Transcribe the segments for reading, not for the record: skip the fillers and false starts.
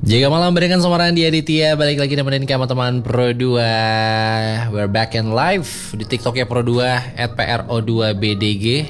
Jaga malam berikan sama Randy Aditya. Balik lagi nemenin kamu teman Pro 2. We're back in live di TikToknya Pro 2 @PRO2BDG.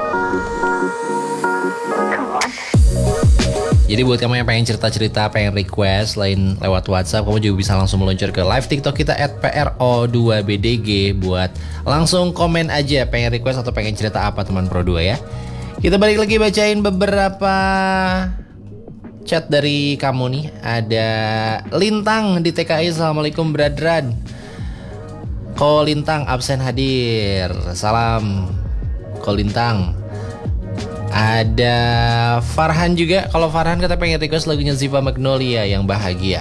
Jadi buat kamu yang pengen cerita-cerita, pengen request lain lewat WhatsApp, kamu juga bisa langsung meluncur ke live TikTok kita @PRO2BDG buat langsung komen aja pengen request atau pengen cerita apa teman Pro 2 ya. Kita balik lagi bacain beberapa chat dari kamu nih. Ada Lintang di TKI. Assalamualaikum Bradran. Ko Lintang absen hadir. Salam Ko Lintang. Ada Farhan juga. Kalau Farhan kata pengen request lagunya Ziva Magnolia yang bahagia.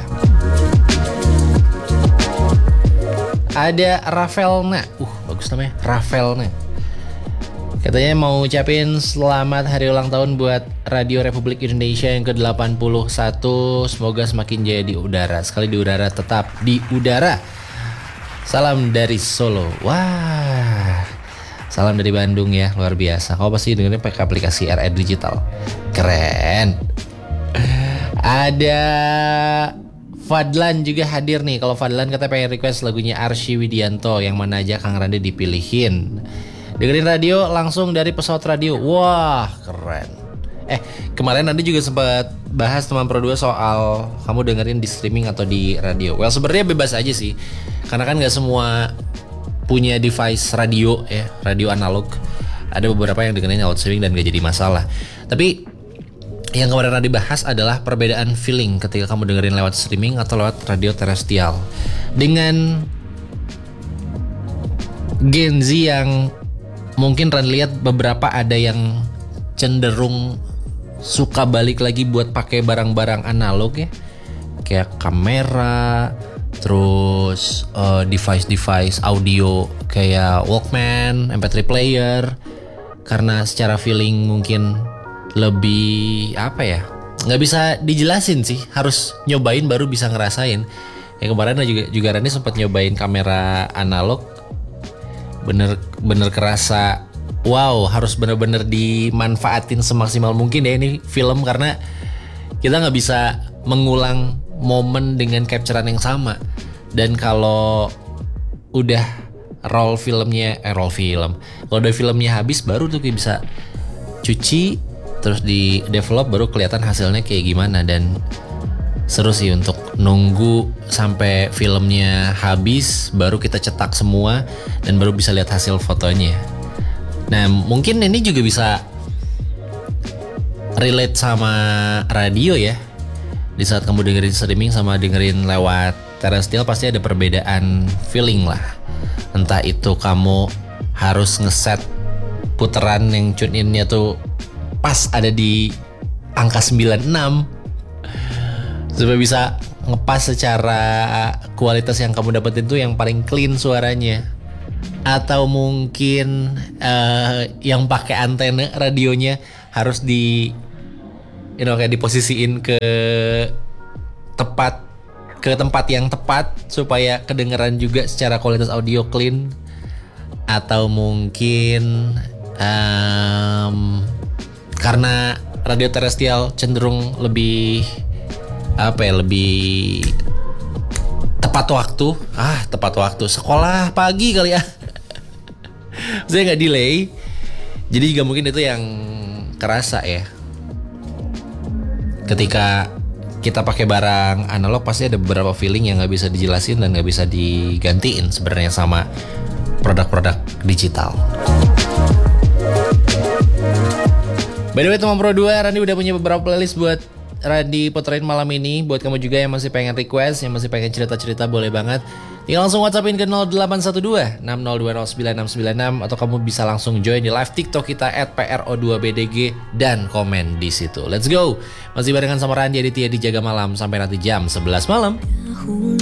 Ada Rafelna. Bagus namanya Rafelna. Katanya mau ucapin selamat hari ulang tahun buat Radio Republik Indonesia yang ke-81. Semoga semakin jaya di udara. Sekali di udara tetap di udara. Salam dari Solo. Wah, salam dari Bandung ya, luar biasa. Kau pasti dengerin pakai aplikasi RR Digital. Keren. Ada Fadlan juga hadir nih. Kalau Fadlan kata pengen request lagunya Arsy Widianto, yang mana aja Kang Rande dipilihin. Dengerin radio langsung dari pesawat radio. Wah, keren. Kemarin Anda juga sempat bahas teman Pro 2 soal kamu dengerin di streaming atau di radio. Well, sebenarnya bebas aja sih. Karena kan gak semua punya device radio ya, radio analog. Ada beberapa yang dengerin lewat streaming dan gak jadi masalah. Tapi yang kemarin Anda bahas adalah perbedaan feeling ketika kamu dengerin lewat streaming atau lewat radio terestrial. Dengan Gen Z yang mungkin Ran lihat beberapa ada yang cenderung suka balik lagi buat pakai barang-barang analog ya, kayak kamera, terus device audio kayak Walkman, MP3 player, karena secara feeling mungkin lebih apa ya, nggak bisa dijelasin sih, harus nyobain baru bisa ngerasain. Yang kemarin juga Rani sempat nyobain kamera analog. Bener kerasa wow, harus bener-bener dimanfaatin semaksimal mungkin ya ini film, karena kita nggak bisa mengulang momen dengan capturean yang sama. Dan kalau udah kalau udah filmnya habis baru tuh kita bisa cuci terus di develop, baru kelihatan hasilnya kayak gimana. Dan seru sih untuk nunggu sampai filmnya habis baru kita cetak semua dan baru bisa lihat hasil fotonya. Nah, mungkin ini juga bisa relate sama radio ya. Di saat kamu dengerin streaming sama dengerin lewat terestrial pasti ada perbedaan feeling lah. Entah itu kamu harus ngeset puteran yang tune in-nya tuh pas ada di angka 96 supaya bisa ngepas secara kualitas yang kamu dapetin tuh yang paling clean suaranya. Atau mungkin yang pakai antena radionya harus kayak diposisiin ke tempat yang tepat supaya kedengeran juga secara kualitas audio clean. Atau mungkin karena radio terestrial cenderung lebih tepat waktu sekolah pagi kali ya. Saya nggak delay, jadi juga mungkin itu yang kerasa ya. Ketika kita pakai barang analog pasti ada beberapa feeling yang nggak bisa dijelasin dan nggak bisa digantiin sebenarnya sama produk-produk digital. By the way teman Pro 2, Randy udah punya beberapa playlist buat Randy puterin malam ini. Buat kamu juga yang masih pengen request, yang masih pengen cerita-cerita, boleh banget tinggal langsung WhatsAppin ke 0812 60209696 atau kamu bisa langsung join di live TikTok kita @PRO2BDG dan komen di situ. Let's go. Masih barengan sama Randy Aditya di Jaga Malam sampai nanti jam 11 malam.